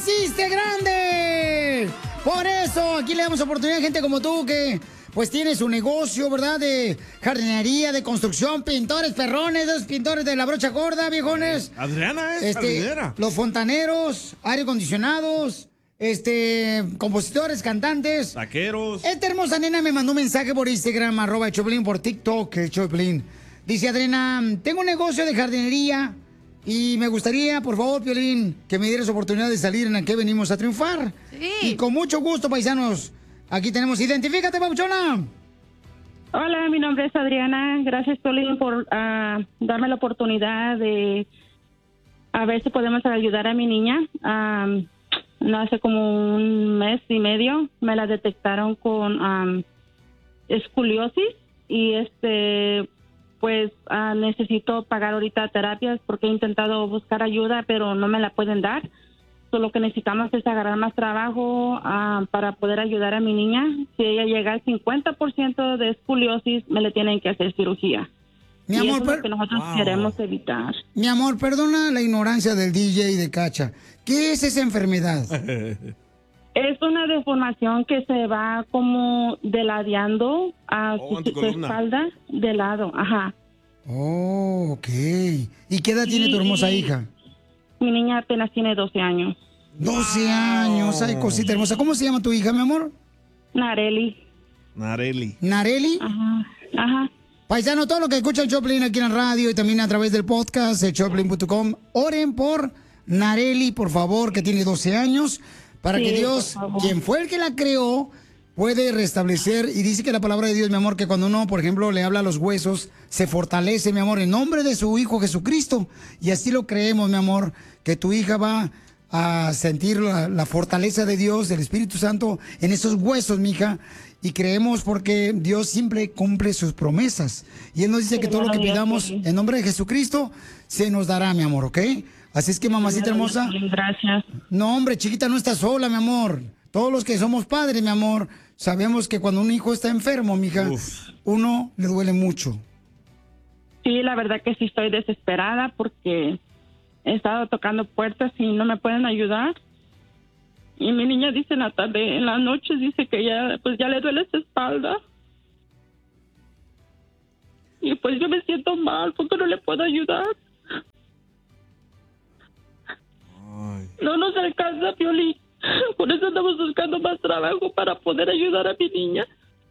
hiciste grande! Por eso, aquí le damos oportunidad a gente como tú que pues tiene su negocio, ¿verdad? De jardinería, de construcción, pintores perrones, esos pintores de la brocha gorda, viejones. Adriana es jardinera. Los fontaneros, aire acondicionados, compositores, cantantes. Taqueros. Esta hermosa nena me mandó un mensaje por Instagram, @Choplin, por TikTok, el Choplin. Dice, Adriana, tengo un negocio de jardinería y me gustaría, por favor, Piolín, que me dieras oportunidad de salir en la que venimos a triunfar. Sí. Y con mucho gusto, paisanos. Aquí tenemos, identifícate, papuchona. Hola, mi nombre es Adriana. Gracias, Piolín, por darme la oportunidad de a ver si podemos ayudar a mi niña. No hace como un mes y medio me la detectaron con escoliosis y pues necesito pagar ahorita terapias porque he intentado buscar ayuda, pero no me la pueden dar. Lo que necesitamos es agarrar más trabajo para poder ayudar a mi niña. Si ella llega al 50% de escoliosis, me le tienen que hacer cirugía. Mi y amor, eso es lo que nosotros queremos evitar. Mi amor, perdona la ignorancia del DJ y de Cacha. ¿Qué es esa enfermedad? Es una deformación que se va como deladeando a su espalda de lado. Ajá. Oh, ok. ¿Y qué edad tiene tu hermosa hija? Mi niña apenas tiene 12 años. 12 años, ay, cosita hermosa. ¿Cómo se llama tu hija, mi amor? Nareli. ¿Nareli? Ajá. Paisano, todo lo que escucha el Choplin aquí en la radio y también a través del podcast, choplin.com, oren por Nareli, por favor, que tiene 12 años, para que Dios, quien fue el que la creó, puede restablecer. Y dice que la palabra de Dios, mi amor, que cuando uno, por ejemplo, le habla a los huesos, se fortalece, mi amor, en nombre de su Hijo Jesucristo. Y así lo creemos, mi amor, que tu hija va a sentir la fortaleza de Dios, del Espíritu Santo, en esos huesos, mija. Y creemos porque Dios siempre cumple sus promesas. Y Él nos dice que todo lo que pidamos en nombre de Jesucristo se nos dará, mi amor, ¿ok? Así es que, mamacita hermosa. Gracias. No, hombre, chiquita, no estás sola, mi amor. Todos los que somos padres, mi amor, sabemos que cuando un hijo está enfermo, mija, uno le duele mucho. Sí, la verdad que sí estoy desesperada porque he estado tocando puertas y no me pueden ayudar. Y mi niña dice en las noches dice que ya le duele su espalda. Y pues yo me siento mal porque no le puedo ayudar. No nos alcanza, Piolín. Por eso andamos buscando más trabajo para poder ayudar a mi niña.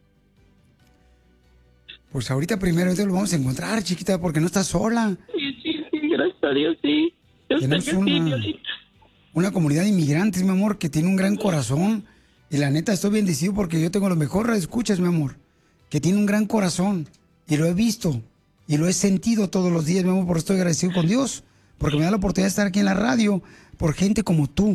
Pues ahorita primero lo vamos a encontrar, chiquita, porque no estás sola. Sí, gracias a Dios, sí. Yo sé Tenemos que sí, Piolín. una comunidad de inmigrantes, mi amor, que tiene un gran corazón. Y la neta, estoy bendecido porque yo tengo los mejores escuchas, mi amor, que tiene un gran corazón. Y lo he visto y lo he sentido todos los días, mi amor, por eso estoy agradecido con Dios. Porque me da la oportunidad de estar aquí en la radio por gente como tú.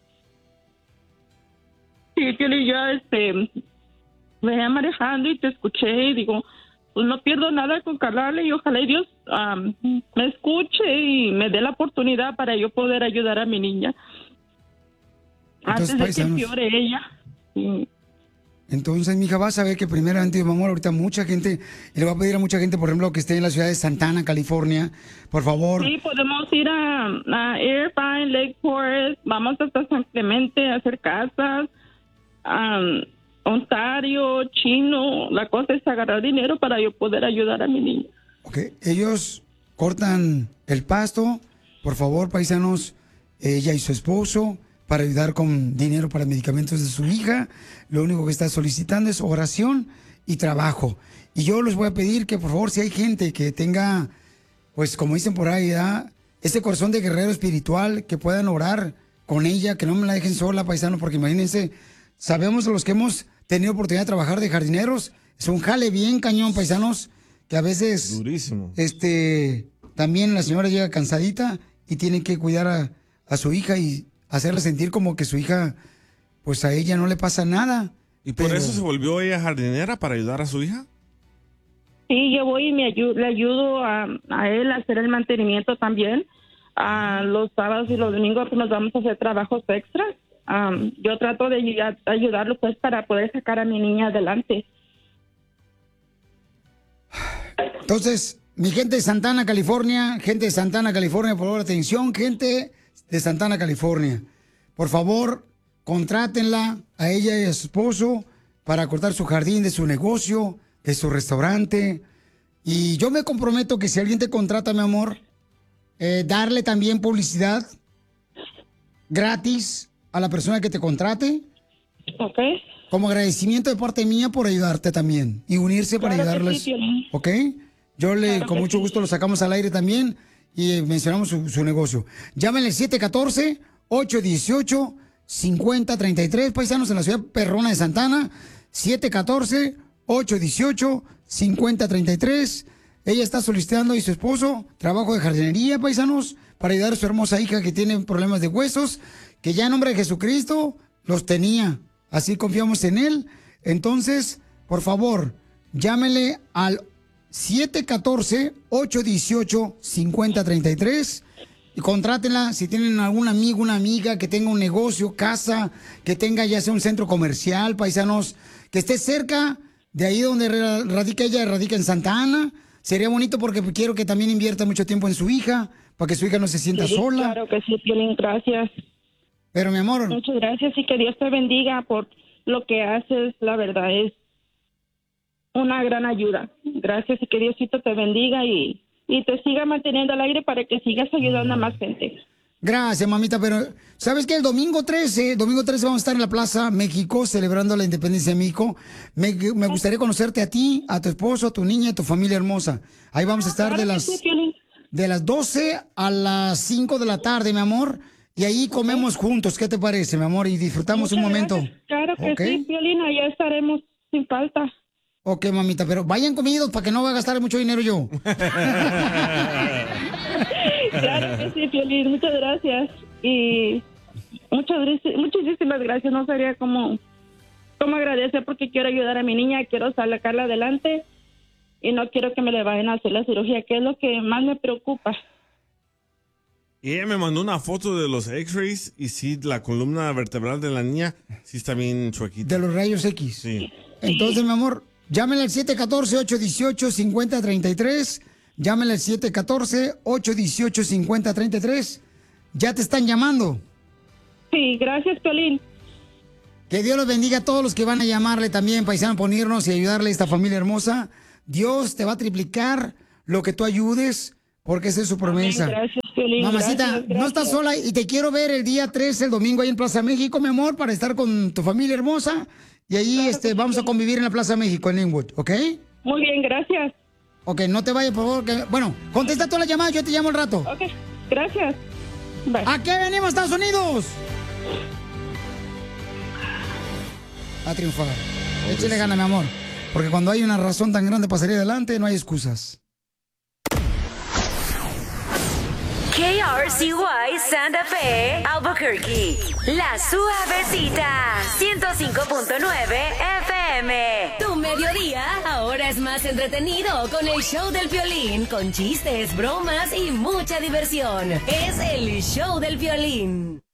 Sí, Piolín, yo venía manejando y te escuché y digo, pues no pierdo nada con calarle y ojalá y Dios me escuche y me dé la oportunidad para yo poder ayudar a mi niña. Entonces, antes de paisanos, que empeore ella. Sí. Entonces, mija, vas a ver que primeramente, mi amor, ahorita mucha gente, y le voy a pedir a mucha gente, por ejemplo, que esté en la ciudad de Santana, California, por favor. Sí, podemos ir a Irvine, Lake Forest, vamos hasta San Clemente a hacer casas, Ontario, Chino. La cosa es agarrar dinero para yo poder ayudar a mi niña. Ok, ellos cortan el pasto, por favor, paisanos, ella y su esposo, para ayudar con dinero para medicamentos de su hija. Lo único que está solicitando es oración y trabajo. Y yo les voy a pedir que, por favor, si hay gente que tenga, pues como dicen por ahí, ¿verdad?, ese corazón de guerrero espiritual, que puedan orar con ella, que no me la dejen sola, paisano, porque imagínense, sabemos los que hemos tenido oportunidad de trabajar de jardineros, es un jale bien cañón, paisanos, que a veces durísimo. También la señora llega cansadita y tiene que cuidar a su hija y hacerle sentir como que su hija, pues a ella no le pasa nada. ¿Y por eso se volvió ella jardinera, para ayudar a su hija? Sí, yo voy y le ayudo a él a hacer el mantenimiento también. Los sábados y los domingos pues, nos vamos a hacer trabajos extras. Yo trato de ayudarlo pues para poder sacar a mi niña adelante. Entonces, mi gente de Santana, California, por favor, atención, gente de Santana, California. por favor, contrátenla a ella y a su esposo para cortar su jardín de su negocio, de su restaurante. Y yo me comprometo que si alguien te contrata, mi amor, darle también publicidad gratis a la persona que te contrate. Ok. Como agradecimiento de parte mía por ayudarte también y unirse para ayudarles. Sí, ¿ok? Yo con mucho gusto lo sacamos al aire también y mencionamos su negocio. Llámenle 714-818-5033, paisanos, en la ciudad perrona de Santana. 714-818-5033. Ella está solicitando y su esposo trabajo de jardinería, paisanos, para ayudar a su hermosa hija que tiene problemas de huesos, que ya en nombre de Jesucristo los tenía. Así confiamos en él. Entonces, por favor, llámele al 714-818-5033 y contrátenla si tienen algún amigo, una amiga que tenga un negocio, casa, que tenga ya sea un centro comercial, paisanos, que esté cerca de ahí donde radica ella, radica en Santa Ana. Sería bonito porque quiero que también invierta mucho tiempo en su hija, para que su hija no se sienta sola. Claro que sí, Piolín, gracias. Pero, mi amor... Muchas gracias y que Dios te bendiga por lo que haces. La verdad es una gran ayuda. Gracias y que Diosito te bendiga y te siga manteniendo al aire para que sigas ayudando a más gente. Gracias, mamita, pero ¿sabes qué? El domingo 13 vamos a estar en la Plaza México celebrando la independencia de México. Me gustaría conocerte a ti, a tu esposo, a tu niña, a tu familia hermosa. Ahí vamos a estar de las 12 a las 5 de la tarde, mi amor. Y ahí comemos juntos, ¿qué te parece, mi amor? Y disfrutamos un momento. Gracias. Claro que sí, Piolín, allá estaremos sin falta. Ok, mamita, pero vayan comidos para que no vaya a gastar mucho dinero yo. Claro que sí, Piolín, muchas gracias. Y muchísimas gracias. No sabría cómo agradecer porque quiero ayudar a mi niña, quiero sacarla adelante y no quiero que me le vayan a hacer la cirugía, que es lo que más me preocupa. Y ella me mandó una foto de los X-rays y sí, la columna vertebral de la niña sí está bien chuequita. De los rayos X. Sí. Entonces, mi amor, llámenle al 714-818-5033. Llámenle al 714-818-5033. Ya te están llamando. Sí, gracias, Piolín. Que Dios los bendiga a todos los que van a llamarle también, paisano, ponernos y ayudarle a esta familia hermosa. Dios te va a triplicar lo que tú ayudes, porque esa es su promesa. Amén, gracias, Piolín. Mamacita, gracias. no estás sola y te quiero ver el día 13, el domingo, ahí en Plaza México, mi amor, para estar con tu familia hermosa. Y ahí vamos a convivir en la Plaza México, en Linwood, ¿ok? Muy bien, gracias. Ok, no te vayas, por favor. Bueno, contesta todas las llamadas, yo te llamo al rato. Ok, gracias. Bye. ¿A qué venimos, Estados Unidos? A triunfar. Échale gana, mi amor. Porque cuando hay una razón tan grande para salir adelante, no hay excusas. KRCY Santa Fe, Albuquerque. La Suavecita, 105.9 FM. Tu mediodía ahora es más entretenido con el show del Piolín, con chistes, bromas y mucha diversión. Es el show del Piolín.